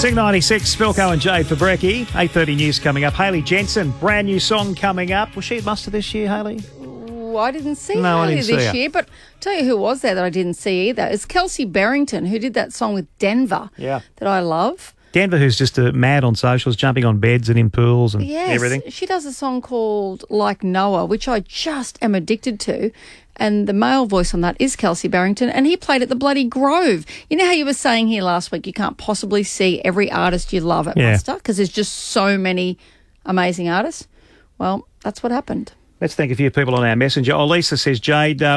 Sing 96, Spilko and Jade for Brekkie. 8:30 news coming up. Hayley Jensen, brand new song coming up. Was she at muster this year, Hayley? Ooh, I didn't see No, I Hayley didn't see this her. year, but tell you who was there that I didn't see either. It's Kelsey Barrington, who did that song with Denver that I love. Denver, who's just mad on socials, jumping on beds and in pools and Yes, everything. she does a song called Like Noah, which I just am addicted to. And the male voice on that is Kelsey Barrington, and he played at the bloody Grove. You know how you were saying here last week you can't possibly see every artist you love at muster because there's just so many amazing artists? Well, that's what happened. Let's thank a few people on our messenger. Oh, Lisa says, Jade,